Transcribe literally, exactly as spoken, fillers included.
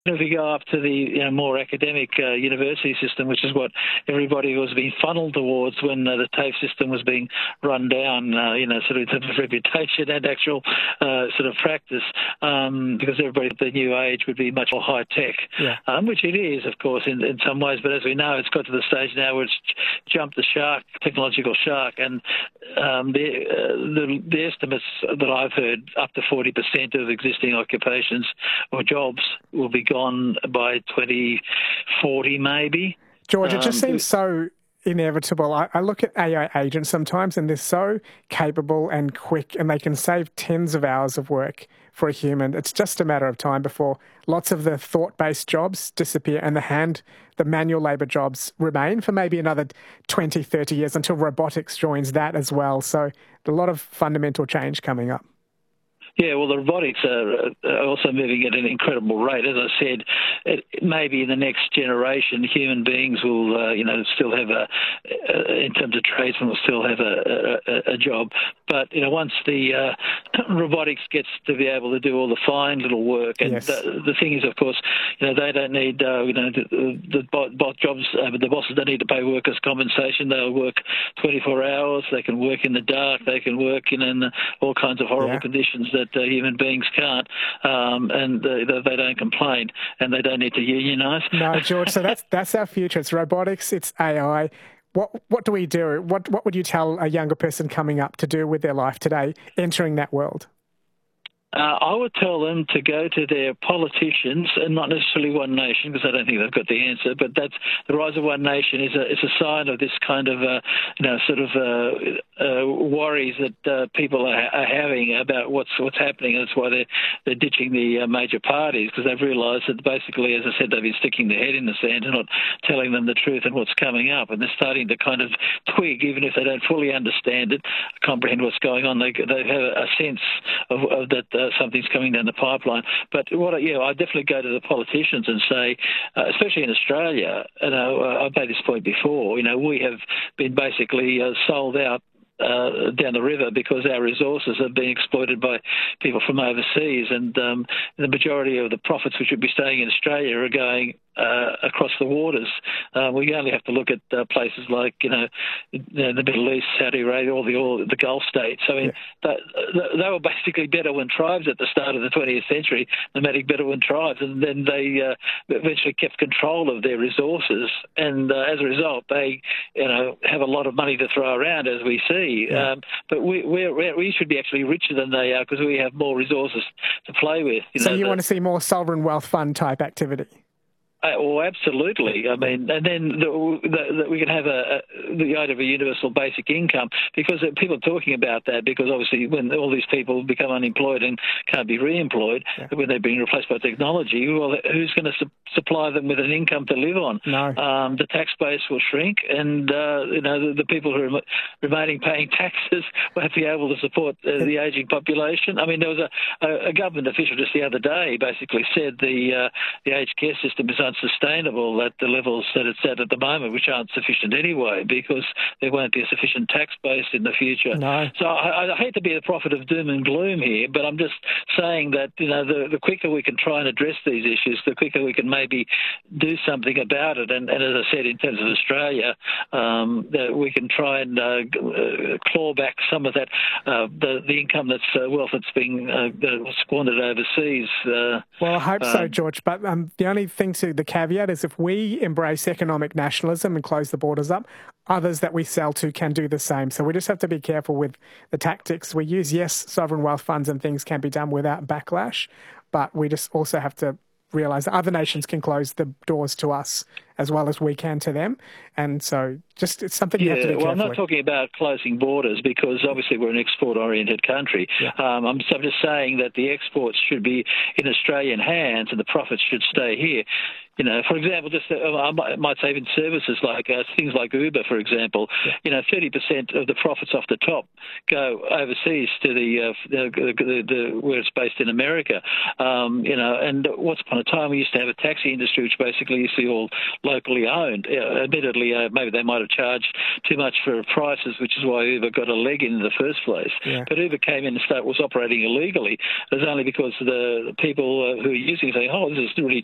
If we go up to the you know, more academic uh, university system, which is what everybody was being funneled towards when uh, the TAFE system was being run down, uh, you know, sort of in terms of reputation and actual uh, sort of practice, um, because everybody at the new age would be much more high tech, yeah. um, which it is, of course, in, in some ways. But as we know, it's got to the stage now where it's jumped the shark, technological shark, and um, the, uh, the the estimates that I've heard, up to forty percent of existing occupations or jobs will be gone by twenty forty, maybe. George, it just um, seems so inevitable. I, I look at A I agents sometimes and they're so capable and quick and they can save tens of hours of work for a human. It's just a matter of time before lots of the thought-based jobs disappear and the hand, the manual labour jobs remain for maybe another twenty, thirty years until robotics joins that as well. So a lot of fundamental change coming up. Yeah, well, the robotics are also moving at an incredible rate. As I said, it, maybe in the next generation, human beings will, uh, you know, still have a, uh, in terms of tradesmen, will still have a, a, a job. But, you know, once the uh, robotics gets to be able to do all the fine little work, and yes. the, the thing is, of course, you know, they don't need, uh, you know, the, the, the jobs, uh, the bosses don't need to pay workers' compensation. They'll work twenty-four hours. They can work in the dark. They can work in, in all kinds of horrible yeah. conditions that uh, human beings can't, um, and uh, they don't complain, and they don't need to unionise. No, George, so that's that's our future. It's robotics, it's A I. What what do we do? What what would you tell a younger person coming up to do with their life today, entering that world? Uh, I would tell them to go to their politicians, and not necessarily One Nation, because I don't think they've got the answer. But that's the rise of One Nation is a is a sign of this kind of uh, you know sort of uh, uh, worries that uh, people are, are having about what's what's happening. And that's why they're they're ditching the uh, major parties, because they've realised that basically, as I said, they've been sticking their head in the sand and not telling them the truth and what's coming up. And they're starting to kind of twig, even if they don't fully understand it, comprehend what's going on. They they have a sense of, of that. Uh, something's coming down the pipeline. But what, yeah, I definitely go to the politicians and say, uh, especially in Australia, you know, uh, I've made this point before, you know, we have been basically uh, sold out Uh, down the river because our resources are being exploited by people from overseas, and um, the majority of the profits which would be staying in Australia are going uh, across the waters. Uh, we only have to look at uh, places like, you know, the Middle East, Saudi Arabia, all the all the Gulf states. I mean, yeah. they, they were basically Bedouin tribes at the start of the twentieth century, nomadic Bedouin tribes, and then they uh, eventually kept control of their resources, and uh, as a result, they, you know, have a lot of money to throw around, as we see. Yeah. Um, but we we're, we should be actually richer than they are because we have more resources to play with. You so know, you the, want to see more sovereign wealth fund type activity? Uh, well, absolutely. I mean, and then the, the, the, we can have a, a, the idea of a universal basic income, because people are talking about that, because obviously when all these people become unemployed and can't be re-employed, yeah. when they're being replaced by technology, well, who's going to su- supply them with an income to live on? No. Um, the tax base will shrink, and uh, you know the, the people who are remaining paying taxes won't be able to support uh, the ageing population. I mean, there was a, a, a government official just the other day basically said the uh, the aged care system is unsustainable at the levels that it's at at the moment, which aren't sufficient anyway, because there won't be a sufficient tax base in the future. No. So I, I hate to be the prophet of doom and gloom here, but I'm just saying that, you know, the, the quicker we can try and address these issues, the quicker we can maybe do something about it. And, and as I said, in terms of Australia, um, that we can try and uh, claw back some of that, uh, the, the income that's uh, wealth that's being uh, squandered overseas. Uh, well, I hope so, um, George. But um, the only thing to the caveat is if we embrace economic nationalism and close the borders up, others that we sell to can do the same. So we just have to be careful with the tactics we use. Yes, sovereign wealth funds and things can be done without backlash, but we just also have to realise that other nations can close the doors to us as well as we can to them. And so just it's something yeah, you have to be well, careful I'm not with. talking about closing borders, because obviously we're an export-oriented country. Yeah. Um, I'm, I'm just saying that the exports should be in Australian hands and the profits should stay here. You know, for example, just uh, I might say even services like uh, things like Uber, for example. Yeah. You know, thirty percent of the profits off the top go overseas to the, uh, the, the, the where it's based in America. Um, you know, and once upon a time we used to have a taxi industry which basically used to be all locally owned. Uh, admittedly, uh, maybe they might have charged too much for prices, which is why Uber got a leg in the first place. Yeah. But Uber came in and started, was operating illegally. It was only because the people uh, who are using it say, oh, this is really